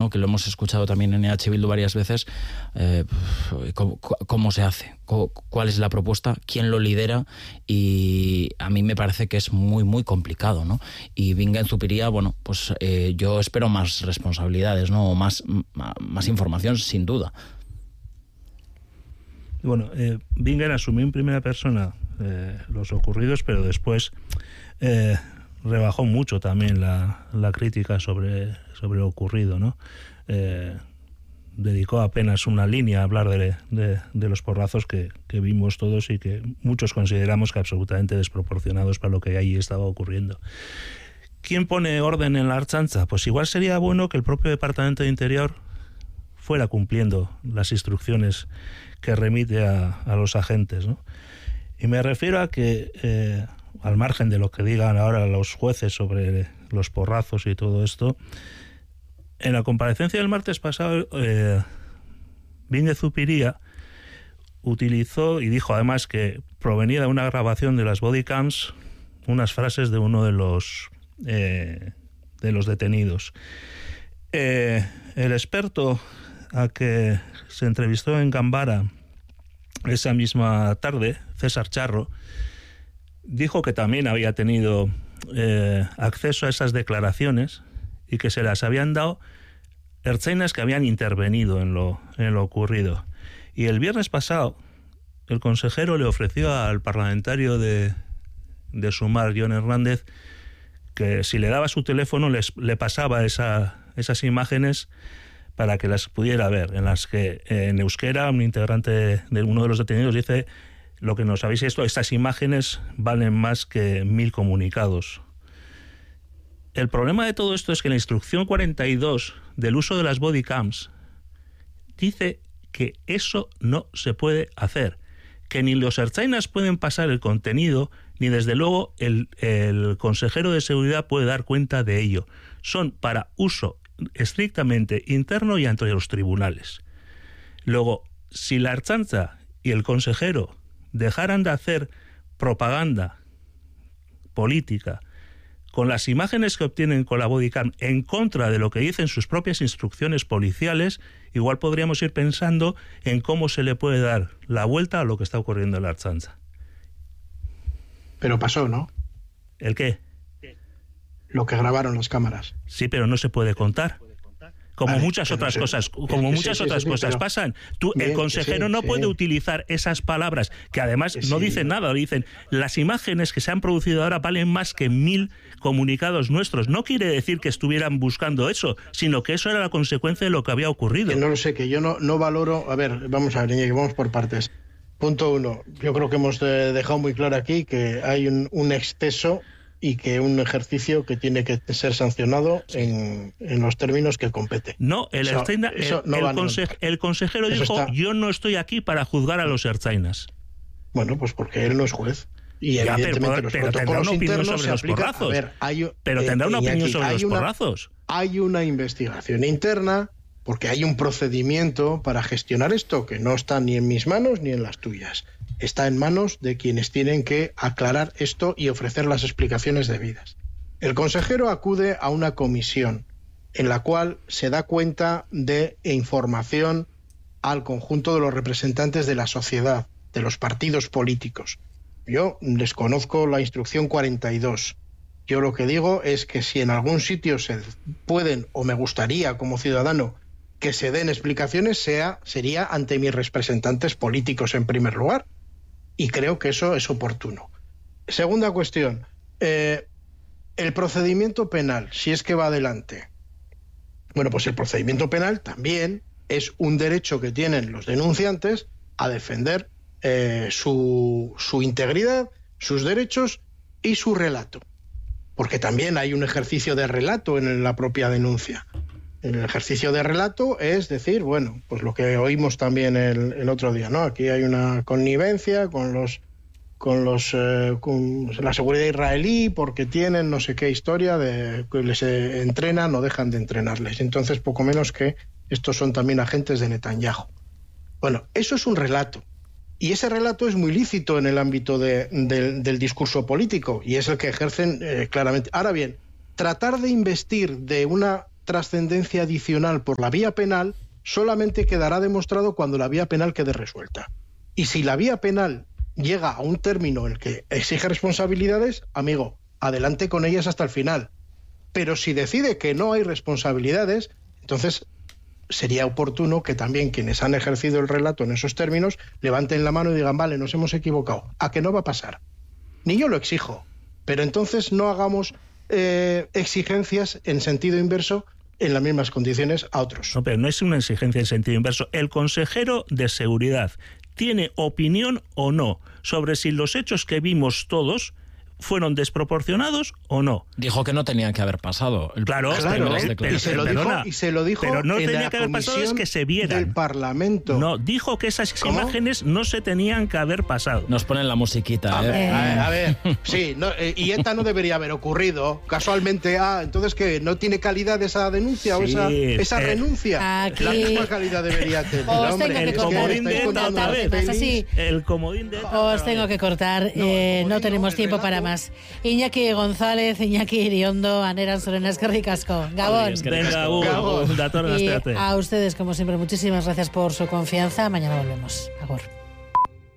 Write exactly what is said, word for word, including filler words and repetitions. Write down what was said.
¿no?, que lo hemos escuchado también en E H Bildu varias veces, eh, ¿cómo, cómo se hace? ¿Cuál es la propuesta? ¿Quién lo lidera? Y a mí me parece que es muy, muy complicado, ¿no? Y Bingen Zupiria, bueno, pues eh, yo espero más responsabilidades, ¿no? Más, más información, sin duda. Bueno, eh, Bingen asumió en primera persona eh, los ocurridos, pero después eh, rebajó mucho también la, la crítica sobre, sobre lo ocurrido, ¿no? Eh, dedicó apenas una línea a hablar de, de, de los porrazos que, que vimos todos y que muchos consideramos que absolutamente desproporcionados para lo que allí estaba ocurriendo. ¿Quién pone orden en la Ertzaintza? Pues igual sería bueno que el propio Departamento de Interior fuera cumpliendo las instrucciones que remite a, a los agentes, ¿no? Y me refiero a que, eh, al margen de lo que digan ahora los jueces sobre los porrazos y todo esto, en la comparecencia del martes pasado, eh, Bingen Zupiria utilizó y dijo además que provenía de una grabación de las bodycams unas frases de uno de los eh, de los detenidos. Eh, el experto a que se entrevistó en Gambara esa misma tarde, César Charro, dijo que también había tenido eh, acceso a esas declaraciones y que se las habían dado ertzainas que habían intervenido en lo, en lo ocurrido. Y el viernes pasado, el consejero le ofreció al parlamentario de, de Sumar, Jon Hernández, que si le daba su teléfono les, le pasaba esa, esas imágenes para que las pudiera ver, en las que en euskera un integrante de uno de los detenidos dice: lo que nos habéis esto, estas imágenes valen más que mil comunicados. El problema de todo esto es que la instrucción cuarenta y dos del uso de las bodycams dice que eso no se puede hacer, que ni los ertzainas pueden pasar el contenido, ni desde luego el, el consejero de seguridad puede dar cuenta de ello. Son para uso estrictamente interno y ante los tribunales. Luego, si la Ertzaintza y el consejero dejaran de hacer propaganda política con las imágenes que obtienen con la bodycam en contra de lo que dicen sus propias instrucciones policiales, igual podríamos ir pensando en cómo se le puede dar la vuelta a lo que está ocurriendo en la Ertzaintza. Pero pasó, ¿no? ¿El qué? Lo que grabaron las cámaras. Sí, pero no se puede contar. Como vale, muchas otras se, cosas, como muchas sí, otras sí, sí, cosas pero, pasan. Tú, bien, el consejero sí, no sí. puede utilizar esas palabras, que además sí, no dicen nada, dicen, las imágenes que se han producido ahora valen más que mil comunicados nuestros. No quiere decir que estuvieran buscando eso, sino que eso era la consecuencia de lo que había ocurrido. Que no lo sé, que yo no, no valoro... A ver, vamos a ver, Iñaki, vamos por partes. Punto uno, yo creo que hemos dejado muy claro aquí que hay un, un exceso y que un ejercicio que tiene que ser sancionado en, en los términos que compete. No, el, eso, ertzaina, eso el, no el, conse el consejero eso dijo, está... yo no estoy aquí para juzgar a los ertzainas. Bueno, pues porque él no es juez. Y ya, evidentemente pero, los pero tendrá una opinión sobre los porrazos. Ver, hay, pero tendrá eh, una opinión aquí, sobre los una, porrazos. Hay una investigación interna, porque hay un procedimiento para gestionar esto que no está ni en mis manos ni en las tuyas. Está en manos de quienes tienen que aclarar esto y ofrecer las explicaciones debidas. El consejero acude a una comisión en la cual se da cuenta de información al conjunto de los representantes de la sociedad, de los partidos políticos. Yo desconozco la instrucción cuarenta y dos. Yo lo que digo es que si en algún sitio se pueden, o me gustaría como ciudadano, que se den explicaciones, sea, sería ante mis representantes políticos en primer lugar. Y creo que eso es oportuno. Segunda cuestión, eh, el procedimiento penal, si es que va adelante. Bueno, pues el procedimiento penal también es un derecho que tienen los denunciantes a defender eh, su, su integridad, sus derechos y su relato. Porque también hay un ejercicio de relato en la propia denuncia. El ejercicio de relato es decir, bueno, pues lo que oímos también el, el otro día, ¿no? Aquí hay una connivencia con los con los eh, con la seguridad israelí porque tienen no sé qué historia de que les eh, entrenan o dejan de entrenarles. Entonces, poco menos que estos son también agentes de Netanyahu. Bueno, eso es un relato. Y ese relato es muy lícito en el ámbito de, de, del discurso político y es el que ejercen eh, claramente. Ahora bien, tratar de investir de una trascendencia adicional por la vía penal solamente quedará demostrado cuando la vía penal quede resuelta. Y si la vía penal llega a un término en el que exige responsabilidades, amigo, adelante con ellas hasta el final. Pero si decide que no hay responsabilidades, entonces sería oportuno que también quienes han ejercido el relato en esos términos levanten la mano y digan, vale, nos hemos equivocado. ¿A que no va a pasar? Ni yo lo exijo, pero entonces no hagamos eh, exigencias en sentido inverso en las mismas condiciones a otros. No, pero no es una exigencia en sentido inverso. El consejero de seguridad tiene opinión o no sobre si los hechos que vimos todos fueron desproporcionados o no. Dijo que no tenían que haber pasado. El claro, claro ¿eh? y, se lo dijo, y se lo dijo pero no en tenía la que haber pasado es que se vieran del Parlamento. No, dijo que esas ¿Cómo? imágenes no se tenían que haber pasado. Nos ponen la musiquita. A, ¿eh? ver, a ver, a ver, sí, no, eh, y ETA no debería haber ocurrido. Casualmente, ah, entonces ¿qué? ¿No tiene calidad esa denuncia sí, o esa, esa eh, renuncia? Aquí... La misma calidad debería tener. Os hombre, tengo que el cortar. comodín de ETA otra vez. Así. El comodín de ETA. Os tengo que cortar. No, eh, no no tenemos tiempo relato. para más. Iñaki González, Iñaki Iriondo, Aneran Sorena, eskerrik asko. Gabón. Venga, Hugo, dator Y gazteate. a ustedes, como siempre, muchísimas gracias por su confianza. Mañana volvemos. Agur.